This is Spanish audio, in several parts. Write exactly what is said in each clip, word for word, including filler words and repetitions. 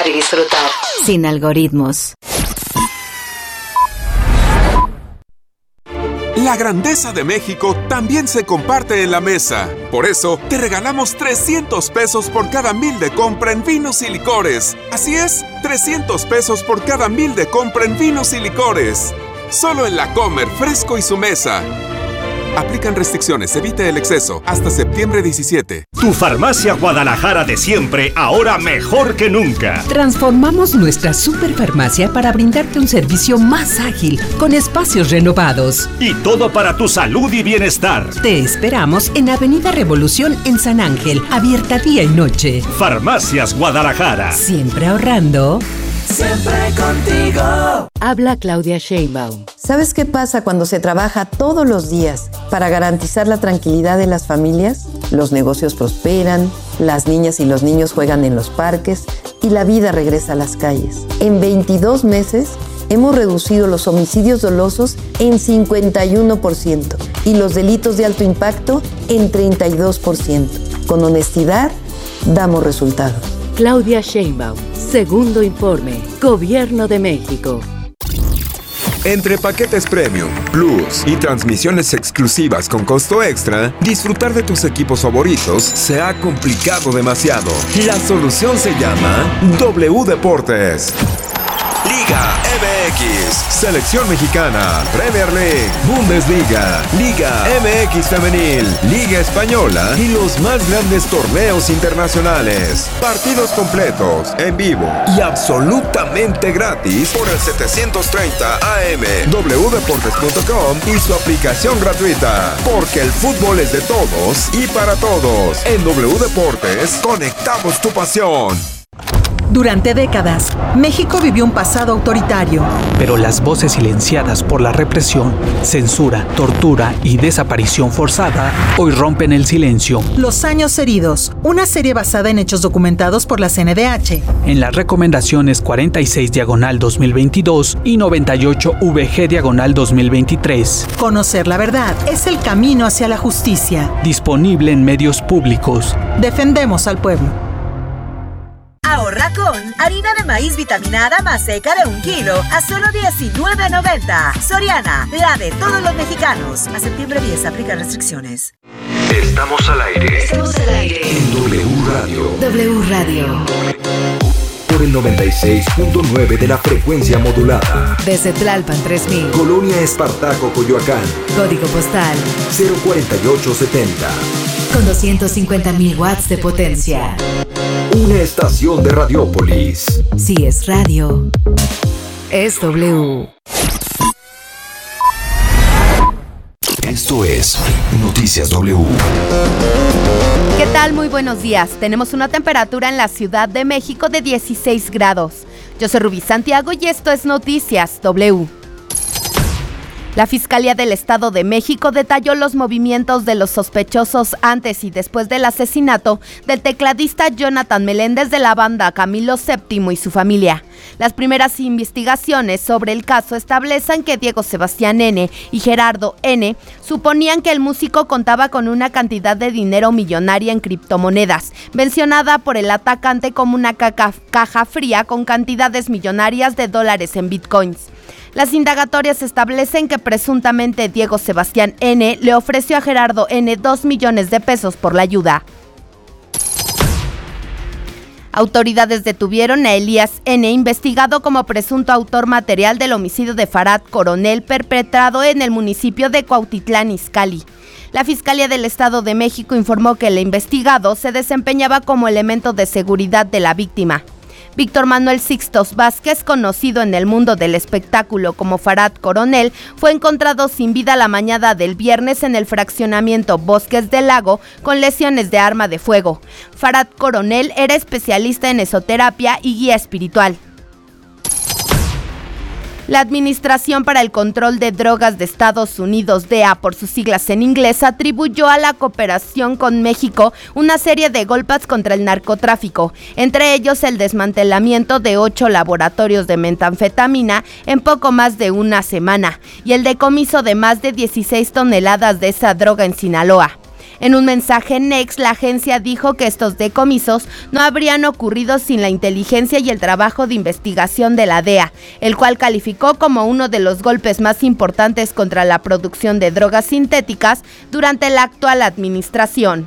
escuchar y disfrutar. Sin algoritmos. La grandeza de México también se comparte en la mesa. Por eso, te regalamos trescientos pesos por cada mil de compra en vinos y licores. Así es, trescientos pesos por cada mil de compra en vinos y licores. Solo en La Comer, Fresco y Su Mesa. Aplican restricciones, evite el exceso. Hasta septiembre diecisiete. Tu farmacia Guadalajara de siempre, ahora mejor que nunca. Transformamos nuestra superfarmacia para brindarte un servicio más ágil, con espacios renovados. Y todo para tu salud y bienestar. Te esperamos en Avenida Revolución en San Ángel, abierta día y noche. Farmacias Guadalajara. Siempre ahorrando. Siempre contigo. Habla Claudia Sheinbaum. ¿Sabes qué pasa cuando se trabaja todos los días para garantizar la tranquilidad de las familias? Los negocios prosperan, las niñas y los niños juegan en los parques y la vida regresa a las calles. En veintidós meses hemos reducido los homicidios dolosos en cincuenta y uno por ciento y los delitos de alto impacto en treinta y dos por ciento. Con honestidad, damos resultados. Claudia Sheinbaum. Segundo informe. Gobierno de México. Entre paquetes Premium, Plus y transmisiones exclusivas con costo extra, disfrutar de tus equipos favoritos se ha complicado demasiado. La solución se llama W Deportes. Liga M X, Selección Mexicana, Premier League, Bundesliga, Liga M X Femenil, Liga Española y los más grandes torneos internacionales. Partidos completos, en vivo y absolutamente gratis por el setecientos treinta A M, w deportes punto com y su aplicación gratuita. Porque el fútbol es de todos y para todos. En W Deportes, conectamos tu pasión. Durante décadas, México vivió un pasado autoritario. Pero las voces silenciadas por la represión, censura, tortura y desaparición forzada hoy rompen el silencio. Los años heridos, una serie basada en hechos documentados por la C N D H. En las recomendaciones cuarenta y seis diagonal dos mil veintidós y noventa y ocho V G diagonal dos mil veintitrés. Conocer la verdad es el camino hacia la justicia. Disponible en medios públicos. Defendemos al pueblo. Ahorra con harina de maíz vitaminada más seca de un kilo a solo diecinueve noventa. Soriana, la de todos los mexicanos. A septiembre diez, aplica restricciones. Estamos al aire. Estamos al aire. En W Radio. W Radio. Por el noventa y seis punto nueve de la frecuencia modulada. Desde Tlalpan tres mil. Colonia Espartaco, Coyoacán. Código postal cero cuarenta y ocho setenta. Con doscientos cincuenta mil watts de potencia. Una estación de Radiópolis. Si es radio, es W. Esto es Noticias W. ¿Qué tal? Muy buenos días. Tenemos una temperatura en la Ciudad de México de dieciséis grados. Yo soy Rubí Santiago y esto es Noticias W. La Fiscalía del Estado de México detalló los movimientos de los sospechosos antes y después del asesinato del tecladista Jonathan Meléndez de la banda Camilo séptimo y su familia. Las primeras investigaciones sobre el caso establecen que Diego Sebastián N. y Gerardo N. suponían que el músico contaba con una cantidad de dinero millonaria en criptomonedas, mencionada por el atacante como una caja, caja fría con cantidades millonarias de dólares en bitcoins. Las indagatorias establecen que presuntamente Diego Sebastián N. le ofreció a Gerardo N. dos millones de pesos por la ayuda. Autoridades detuvieron a Elías N., investigado como presunto autor material del homicidio de Farad Coronel perpetrado en el municipio de Cuautitlán Izcalli. La Fiscalía del Estado de México informó que el investigado se desempeñaba como elemento de seguridad de la víctima. Víctor Manuel Sixtos Vázquez, conocido en el mundo del espectáculo como Farad Coronel, fue encontrado sin vida la mañana del viernes en el fraccionamiento Bosques del Lago con lesiones de arma de fuego. Farad Coronel era especialista en esoterapia y guía espiritual. La Administración para el Control de Drogas de Estados Unidos, D E A por sus siglas en inglés, atribuyó a la cooperación con México una serie de golpes contra el narcotráfico, entre ellos el desmantelamiento de ocho laboratorios de metanfetamina en poco más de una semana y el decomiso de más de dieciséis toneladas de esa droga en Sinaloa. En un mensaje en X, la agencia dijo que estos decomisos no habrían ocurrido sin la inteligencia y el trabajo de investigación de la D E A, el cual calificó como uno de los golpes más importantes contra la producción de drogas sintéticas durante la actual administración.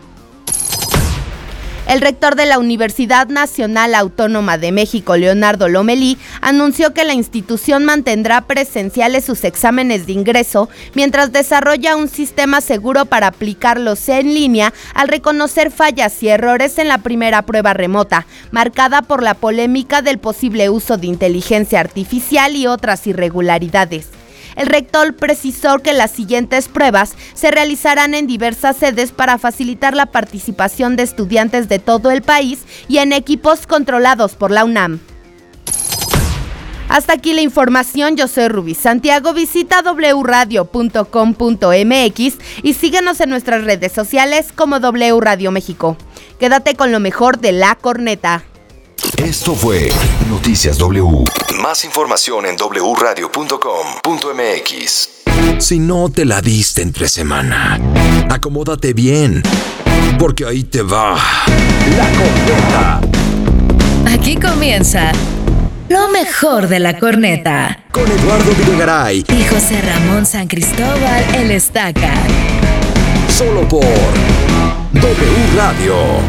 El rector de la Universidad Nacional Autónoma de México, Leonardo Lomelí, anunció que la institución mantendrá presenciales sus exámenes de ingreso mientras desarrolla un sistema seguro para aplicarlos en línea al reconocer fallas y errores en la primera prueba remota, marcada por la polémica del posible uso de inteligencia artificial y otras irregularidades. El rector precisó que las siguientes pruebas se realizarán en diversas sedes para facilitar la participación de estudiantes de todo el país y en equipos controlados por la UNAM. Hasta aquí la información, yo soy Rubí Santiago, visita doble u radio punto com punto m x y síguenos en nuestras redes sociales como W Radio México. Quédate con lo mejor de La Corneta. Esto fue Noticias W. Más información en doble u radio punto com punto m x. Si no te la diste entre semana, acomódate bien, porque ahí te va La Corneta. Aquí comienza lo mejor de La Corneta. Con Eduardo Videgaray y José Ramón San Cristóbal, el Estaca. Solo por W Radio.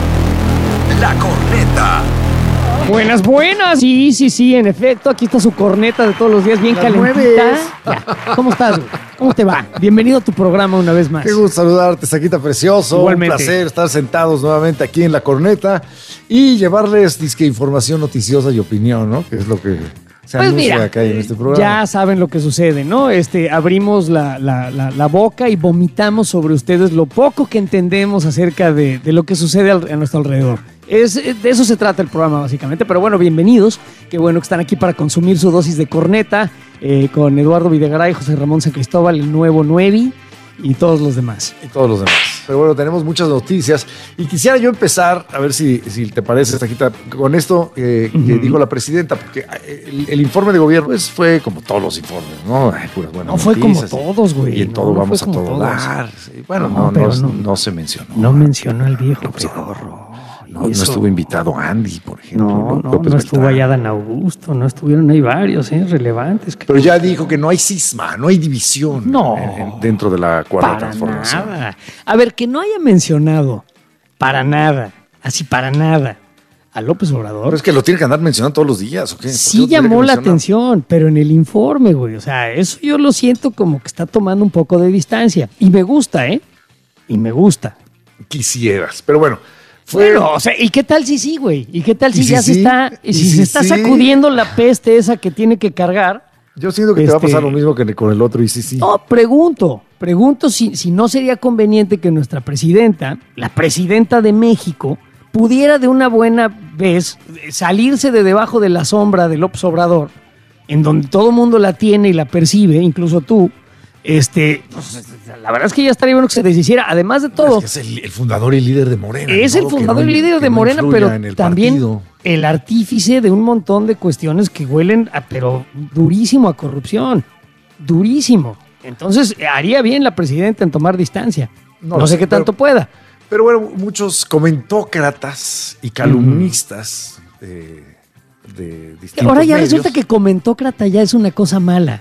La Corneta. Buenas, buenas. Sí, sí, sí, en efecto. Aquí está su corneta de todos los días, bien calentita. ¿Cómo estás? ¿Cómo te va? Bienvenido a tu programa una vez más. Qué gusto saludarte, Saquita precioso. Igualmente. Un placer estar sentados nuevamente aquí en La Corneta y llevarles disque información noticiosa y opinión, ¿no? Que es lo que se pues anuncia mira, acá en este programa. Ya saben lo que sucede, ¿no? Este, abrimos la, la, la, la boca y vomitamos sobre ustedes lo poco que entendemos acerca de, de lo que sucede al, a nuestro alrededor. Es, de eso se trata el programa básicamente, pero bueno, bienvenidos, qué bueno que están aquí para consumir su dosis de corneta eh, con Eduardo Videgaray, José Ramón San Cristóbal, el nuevo Nuevi y todos los demás. Y todos los demás. Pero bueno, tenemos muchas noticias y quisiera yo empezar, a ver si, si te parece, Saquita, con esto eh, uh-huh. que dijo la presidenta, porque el, el informe de gobierno pues, fue como todos los informes, ¿no? Ay, puras buenas no fue noticias, como todos, güey. Y en todo no, vamos no a todo todos. dar. Sí, bueno, no, no, no, no, no, no se mencionó. No mencionó el viejo pedorro. No, no estuvo invitado Andy, por ejemplo. No, no, no estuvo allá Dan Augusto, no estuvieron ahí varios, ¿eh? Relevantes. Pero ya dijo que no hay cisma, no hay división no, en, en, dentro de la cuarta para transformación. Nada. A ver, que no haya mencionado para nada, así para nada, a López Obrador. Pero es que lo tiene que andar mencionando todos los días, ¿o qué? Sí llamó la atención, pero en el informe, güey, o sea, eso yo lo siento como que está tomando un poco de distancia. Y me gusta, ¿eh? Y me gusta. Quisieras, pero bueno. Fue... Bueno, o sea, ¿y qué tal si sí, güey? ¿Y qué tal si, si ya sí? se está, y si, si se está sí? sacudiendo la peste esa que tiene que cargar? Yo siento que este... te va a pasar lo mismo que con el otro y sí, sí. No, pregunto, pregunto si, si no sería conveniente que nuestra presidenta, la presidenta de México, pudiera de una buena vez salirse de debajo de la sombra de López Obrador, en donde todo el mundo la tiene y la percibe, incluso tú. Este, pues, la verdad es que ya estaría bueno que se deshiciera. Además de todo, es, que es el, el fundador y líder de Morena. Es el fundador no, y líder de no Morena, pero el también partido. El artífice de un montón de cuestiones que huelen, a, pero durísimo a corrupción. Durísimo. Entonces, haría bien la presidenta en tomar distancia. No, no sé, sé qué tanto pero, pueda. Pero bueno, muchos comentócratas y calumnistas mm. de, de distintos Ahora ya medios. resulta que comentócrata ya es una cosa mala.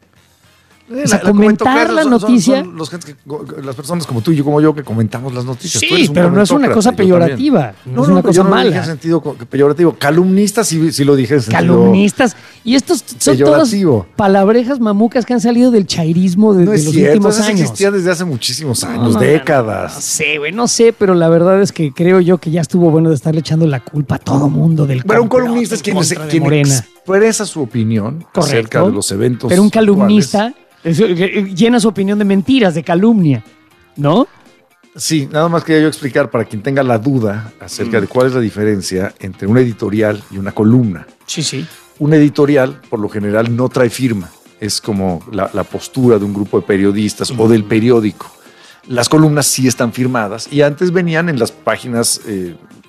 O sea, la, comentar la, la noticia. Son, son los gente que, las personas como tú y yo, como yo, que comentamos las noticias. Sí, pero no es una cosa peyorativa. No, no es una no, cosa yo no mala. Lo dije en sentido peyorativo. Calumnistas sí, sí lo dije en sentido Calumnistas. Y estos son todas palabrejas mamucas que han salido del chairismo de, no de es los cierto, últimos eso años. existía desde hace muchísimos años, no, no, décadas. No, no sé, güey, no sé, pero la verdad es que creo yo que ya estuvo bueno de estarle echando la culpa a todo mundo del Pero un columnista es quien, se, quien expresa su opinión Correcto. acerca de los eventos. Pero un calumnista llena su opinión de mentiras, de calumnia, ¿no? Sí, nada más quería yo explicar para quien tenga la duda acerca mm. de cuál es la diferencia entre un editorial y una columna. Sí, sí. Un editorial, por lo general, no trae firma. Es como la, la postura de un grupo de periodistas mm. o del periódico. Las columnas sí están firmadas y antes venían en las páginas eh,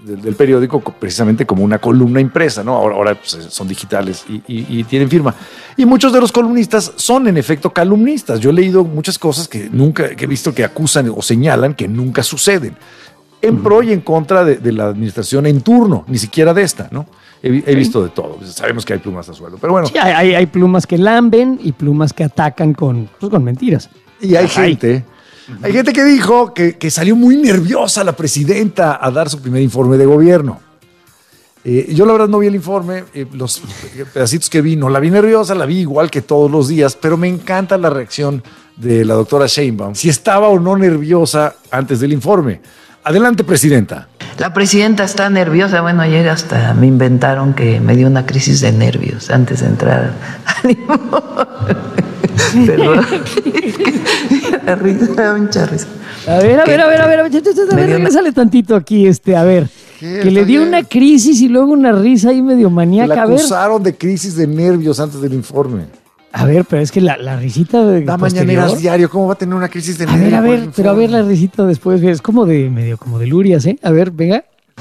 del, del periódico precisamente como una columna impresa, ¿no? Ahora, ahora pues, son digitales y, y, y tienen firma. Y muchos de los columnistas son en efecto calumnistas. Yo he leído muchas cosas que nunca, que he visto que acusan o señalan que nunca suceden. En pro y en contra de, de la administración en turno, ni siquiera de esta, ¿no? He, he visto de todo. Sabemos que hay plumas a sueldo, pero bueno. Sí, hay, hay plumas que lamben y plumas que atacan con, pues, con mentiras. Y hay gente, hay gente que dijo que, que salió muy nerviosa la presidenta a dar su primer informe de gobierno. Eh, yo la verdad no vi el informe, eh, los pedacitos que vi, no la vi nerviosa, la vi igual que todos los días, pero me encanta la reacción de la doctora Sheinbaum, si estaba o no nerviosa antes del informe. Adelante, presidenta. La presidenta está nerviosa. Bueno, ayer hasta me inventaron que me dio una crisis de nervios antes de entrar al informe. Perdón. La risa, me da mucha risa. A ver, a ver, a ver, a ver, a ver, a ver, regrésale tantito aquí, este, a ver. Que le dio una crisis y luego una risa ahí medio maníaca. La a ver. acusaron de crisis de nervios antes del informe. A ver, pero es que la, la risita de Da mañaneras diario, ¿cómo va a tener una crisis de A nervios? ver, a ver, pero a ver la risita después, es como de medio como de lurias, ¿eh? A ver, venga.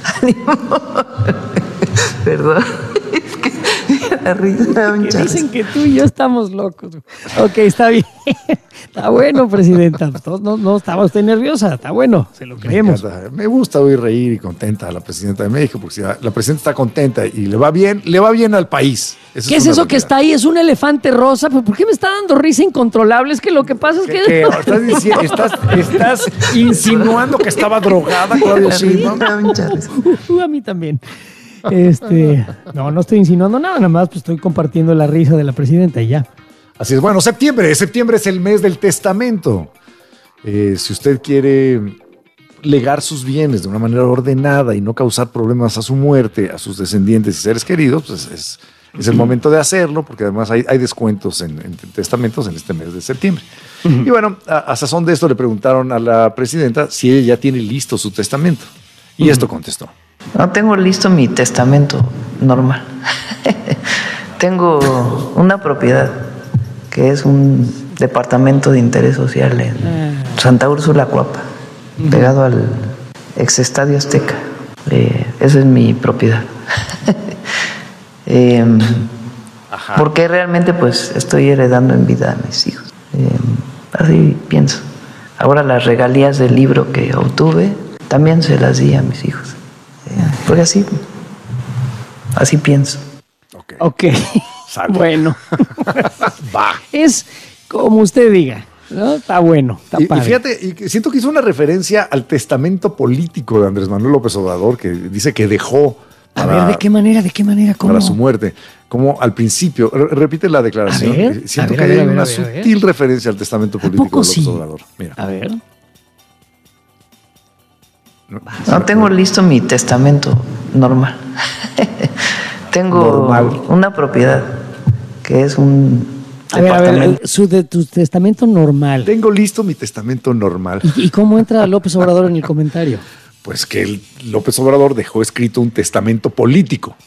Perdón. Es que la risa me da mucha risa. Dicen que tú y yo estamos locos. Ok, está bien. Está bueno, presidenta. No, no, no estaba usted nerviosa. Está bueno, se lo creemos. Me, me gusta oír reír y contenta a la presidenta de México, porque si la, la presidenta está contenta y le va bien, le va bien al país. Eso ¿Qué es, es eso realidad. Que está ahí? Es un elefante rosa. ¿Pero por qué me está dando risa incontrolable? Es que lo que pasa es que... ¿Qué, qué? ¿Estás, diciendo, estás, ¿Estás insinuando que estaba drogada, Claudia Sheinbaum? Uh, a mí también. Este, no, no estoy insinuando nada, nada más pues estoy compartiendo la risa de la presidenta y ya. Así es, bueno, septiembre, septiembre es el mes del testamento. Eh, si usted quiere legar sus bienes de una manera ordenada y no causar problemas a su muerte, a sus descendientes y seres queridos, pues es, es el momento de hacerlo, porque además hay, hay descuentos en, en testamentos en este mes de septiembre. Uh-huh. Y bueno, a, a sazón de esto le preguntaron a la presidenta si ella ya tiene listo su testamento. Y uh-huh. esto contestó. No tengo listo mi testamento normal. Tengo una propiedad que es un departamento de interés social en uh. Santa Úrsula, Cuapa, uh-huh. pegado al ex Estadio Azteca. Eh, esa es mi propiedad. eh, porque realmente pues estoy heredando en vida a mis hijos. Eh, así pienso. Ahora las regalías del libro que obtuve también se las di a mis hijos. Porque así, así pienso. Ok. okay. Bueno. Va. Es como usted diga, ¿no? Está bueno, está y, padre. Y fíjate, y siento que hizo una referencia al testamento político de Andrés Manuel López Obrador, que dice que dejó. Para, a ver, ¿de qué manera? ¿De qué manera? ¿Cómo? Para su muerte. Como al principio, re- repite la declaración. A ver, siento a ver, que a ver, hay a ver, una a ver, sutil referencia al testamento político de López sí? Obrador. Mira. A ver. No, no tengo listo mi testamento normal. Tengo normal. Una propiedad que es un a ver, a ver, su de, tu testamento normal. Tengo listo mi testamento normal. ¿Y, y cómo entra López Obrador en el comentario? Pues que el López Obrador dejó escrito un testamento político.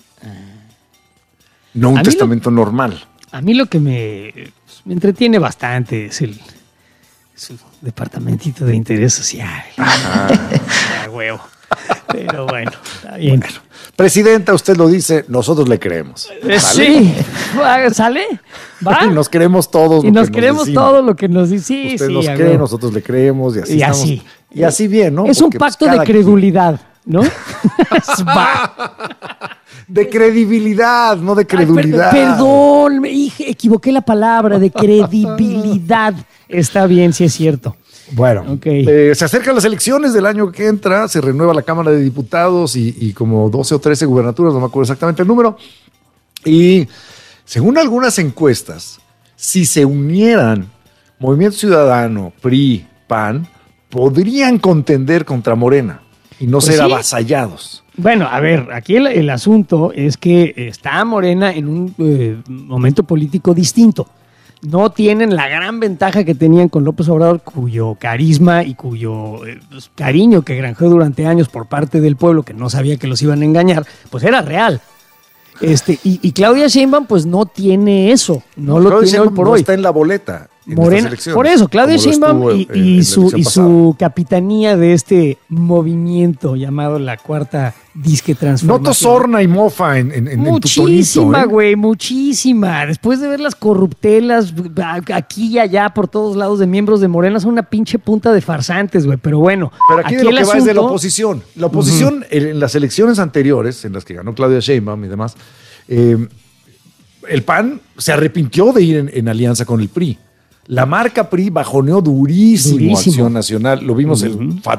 No un testamento lo, normal. A mí lo que me, me entretiene bastante es el, es el departamentito de interés social. Ah, huevo. Pero bueno, está bien. Bueno, presidenta, usted lo dice, nosotros le creemos. ¿Sale? Sí, ¿sale? ¿Va? Y nos creemos todos. Y nos creemos nos todo lo que nos dice. Sí, usted sí, nos cree, ver. Nosotros le creemos y así. Y así. Estamos, y así bien, ¿no? Es Porque, un pacto pues, de credulidad, ¿no? Va. De credibilidad, no de credulidad. Ay, per- perdón, me equivoqué la palabra, de credibilidad. Está bien, sí es cierto. Bueno, okay. eh, se acercan las elecciones del año que entra, se renueva la Cámara de Diputados y, y como doce o trece gubernaturas, no me acuerdo exactamente el número. Y según algunas encuestas, si se unieran Movimiento Ciudadano, P R I, P A N, podrían contender contra Morena y no pues ser sí. avasallados. Bueno, a ver, aquí el, el asunto es que está Morena en un eh, momento político distinto. No tienen la gran ventaja que tenían con López Obrador, cuyo carisma y cuyo eh, pues, cariño que granjeó durante años por parte del pueblo, que no sabía que los iban a engañar, pues era real. Este, y, y Claudia Sheinbaum pues no tiene eso, no, no lo tiene hoy por no hoy. Está en la boleta. en Morena, estas elecciones. por eso, Claudia como lo Sheinbaum y, estuvo en- y en la su, elección y pasada. su capitanía de este movimiento llamado la Cuarta Disque Transformación. Noto sorna y mofa en, en, en tu tonito. Muchísima, ¿eh? güey, muchísima. Después de ver las corruptelas aquí y allá por todos lados de miembros de Morena, son una pinche punta de farsantes, güey. Pero bueno, Pero aquí, de lo el que va es de la asunto- oposición. La oposición, en en las elecciones anteriores, en las que ganó Claudia Sheinbaum y demás, eh, el P A N se arrepintió de ir en, en alianza con el P R I. La marca P R I bajoneó durísimo, Durísimo. Acción Nacional. Lo vimos el